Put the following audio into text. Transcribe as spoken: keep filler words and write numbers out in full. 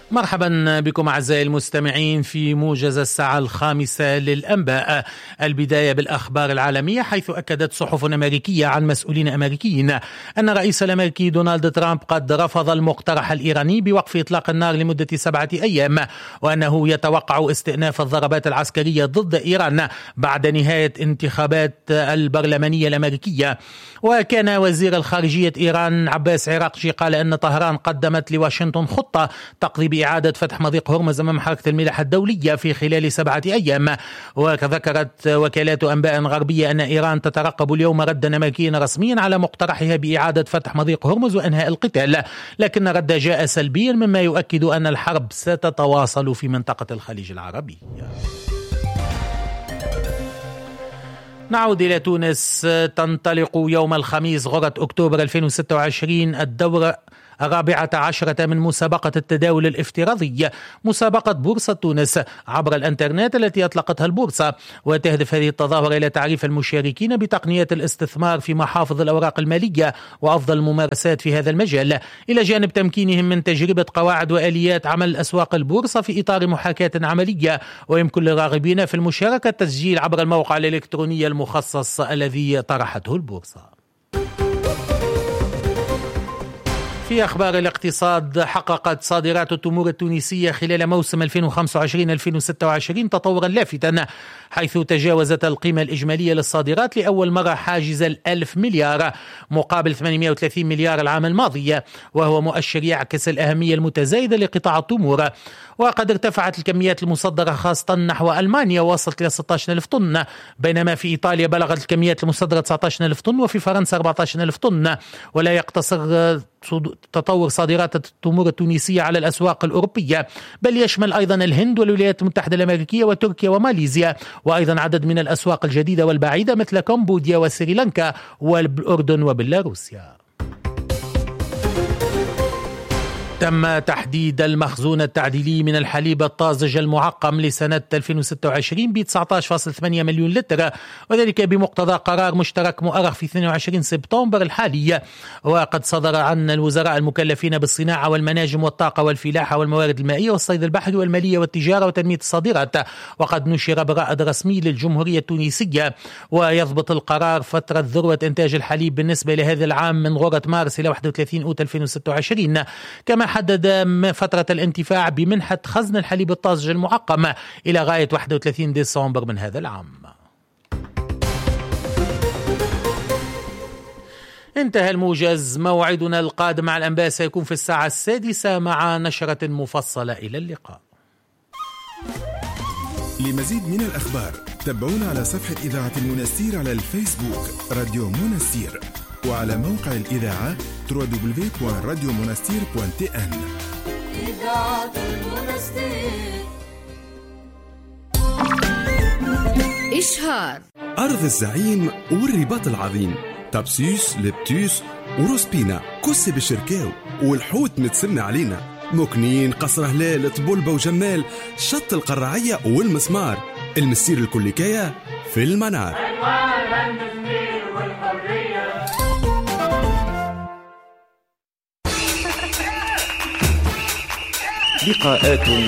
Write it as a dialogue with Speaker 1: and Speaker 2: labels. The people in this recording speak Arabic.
Speaker 1: مرحبا بكم أعزائي المستمعين في موجز الساعة الخامسة للأنباء. البداية بالأخبار العالمية، حيث أكدت صحف أمريكية عن مسؤولين أمريكيين أن الرئيس الأمريكي دونالد ترامب قد رفض المقترح الإيراني بوقف إطلاق النار لمدة سبعة أيام، وأنه يتوقع استئناف الضربات العسكرية ضد إيران بعد نهاية انتخابات البرلمانية الأمريكية. وكان وزير الخارجية إيران عباس عراقجي قال أن طهران قدمت لواشنطن خطة تقضي بإعادة فتح مضيق هرمز أمام حركة الملاحة الدولية في خلال سبعة أيام. وذكرت وكالات أنباء غربية أن إيران تترقب اليوم ردا أمريكيا رسميا على مقترحها بإعادة فتح مضيق هرمز وإنهاء القتال، لكن الرد جاء سلبيا مما يؤكد أن الحرب ستتواصل في منطقة الخليج العربي. نعود إلى تونس. تنطلق يوم الخميس غرة أكتوبر ألفين وستة وعشرين الدورة الرابعة عشرة من مسابقة التداول الافتراضي، مسابقة بورصة تونس عبر الانترنت التي أطلقتها البورصة، وتهدف هذه التظاهرة إلى تعريف المشاركين بتقنية الاستثمار في محافظ الأوراق المالية وأفضل الممارسات في هذا المجال، إلى جانب تمكينهم من تجربة قواعد وآليات عمل أسواق البورصة في إطار محاكاة عملية. ويمكن للراغبين في المشاركة التسجيل عبر الموقع الإلكتروني المخصص الذي طرحته البورصة. في أخبار الاقتصاد، حققت صادرات التمور التونسية خلال موسم ألفين وخمسة وعشرين ألفين وستة وعشرين تطورا لافتا، حيث تجاوزت القيمة الإجمالية للصادرات لأول مرة حاجز الألف مليار مقابل ثمانمائة وثلاثين مليار العام الماضي، وهو مؤشر يعكس الأهمية المتزايدة لقطاع التمور. وقد ارتفعت الكميات المصدرة خاصة نحو ألمانيا ووصلت إلى ستة عشر ألف طن، بينما في إيطاليا بلغت الكميات المصدرة تسعة عشر ألف طن، وفي فرنسا أربعة عشر ألف طن. ولا يقتصر تطور صادرات التمور التونسية على الأسواق الأوروبية، بل يشمل أيضا الهند والولايات المتحدة الأمريكية وتركيا وماليزيا، وأيضا عدد من الأسواق الجديدة والبعيدة مثل كمبوديا وسريلانكا والأردن وبيلاروسيا. تم تحديد المخزون التعديلي من الحليب الطازج المعقم لسنة ألفين وستة وعشرين ب تسعة عشر فاصلة ثمانية مليون لتر، وذلك بمقتضى قرار مشترك مؤرخ في اثنين وعشرين سبتمبر الحالي. وقد صدر عن الوزراء المكلفين بالصناعة والمناجم والطاقة والفلاحة والموارد المائية والصيد البحري والمالية والتجارة وتنمية الصادرات، وقد نشر برائد رسمي للجمهورية التونسية. ويضبط القرار فترة ذروة إنتاج الحليب بالنسبة لهذا العام من غورة مارس إلى واحد وثلاثين أوت ألفين وستة وعشرين، كما حدد فترة الانتفاع بمنحة خزن الحليب الطازج المعقم إلى غاية واحد وثلاثين ديسمبر من هذا العام. انتهى الموجز. موعدنا القادم مع الأنباء سيكون في الساعة السادسة مع نشرة مفصلة. إلى اللقاء.
Speaker 2: لمزيد من الأخبار تابعونا على صفحة إذاعة المنستير على الفيسبوك راديو منستير، وعلى موقع الإذاعة دبليو دبليو دبليو دوت راديو منستير دوت تي إن. إذاعة المنستير.
Speaker 3: إشهار
Speaker 4: أرض الزعيم والرباط العظيم، تبسيس لبتيس وروسبينا كسي بالشركاو، والحوت متسمى علينا، مكنين قصر هلال طبولبة وجمال، شط القرعية والمسمار، المسير الكليكية في المنار.
Speaker 5: لقاءات